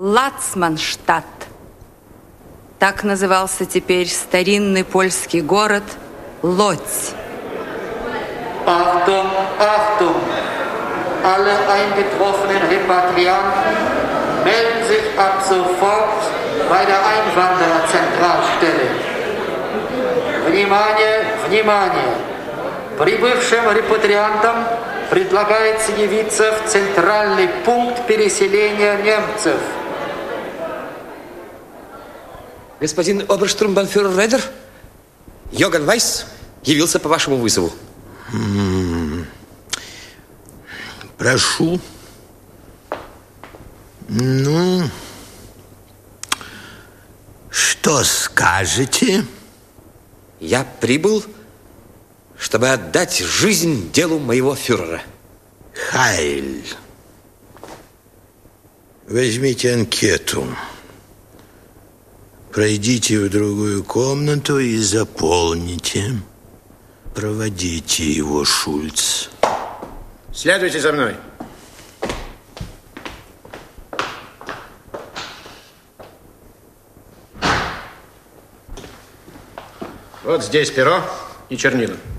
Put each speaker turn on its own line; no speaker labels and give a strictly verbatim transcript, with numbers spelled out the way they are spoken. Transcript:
Лацманштадт. Так назывался теперь старинный польский город Лодзь.
Achtung, Achtung! Alle eingetroffenen Repatrianten melden sich ab sofort bei der Einwandererzentralstelle. Внимание, внимание! Прибывшим репатриантам предлагается явиться в центральный пункт переселения немцев.
Господин оберштурмбанфюрер Редер, Йоган Вайс явился по вашему вызову.
М-м-м. Прошу. Ну, что скажете?
Я прибыл, чтобы отдать жизнь делу моего фюрера.
Хайль. Возьмите анкету. Пройдите в другую комнату и заполните. Проводите его, Шульц.
Следуйте за мной. Вот здесь перо и чернила.